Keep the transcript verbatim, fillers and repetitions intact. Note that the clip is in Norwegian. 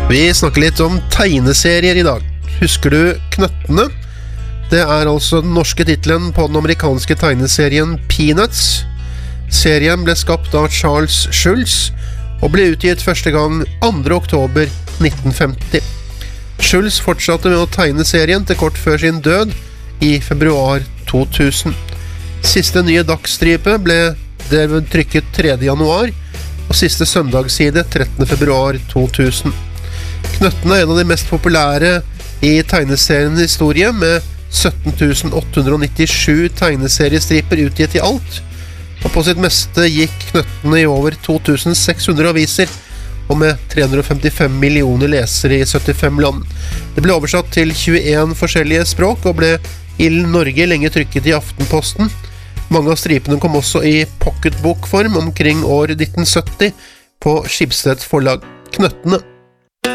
Vi snakker litt om tegneserier i dag. Husker du Knøttene? Det er altså den norske titlen på den amerikanske tegneserien Peanuts. Serien ble skapt av Charles Schulz og ble utgitt første gang andre oktober nitten femti. Schulz fortsatte med å tegne serien til kort før sin død i februar to tusen. Siste nye dagsstripe ble derved trykket tredje januar og siste søndagsside trettende februar to tusen. Knøttene er en av de mest populære i tegneseriens historie med sytten tusen åtte hundre nittisju tegneseriestriper utgitt i alt, og på sitt meste gikk Knøttene i over to tusen seks hundre aviser og med tre hundre femtifem millioner lesere i syttifem land. Det ble oversatt til tjueen forskjellige språk og ble i Norge lenge trykket i Aftenposten. Mange av stripene kom også i pocketbokform omkring år nitten sytti på Schibsteds forlag. Knøttene